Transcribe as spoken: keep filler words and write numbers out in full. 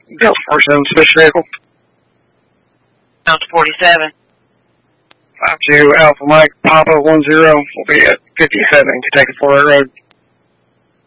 Delta forty-seven, switch vehicle. Delta forty-seven. five two Alpha Mike, Papa one zero will be at fifty-seven Kentucky Florida Road.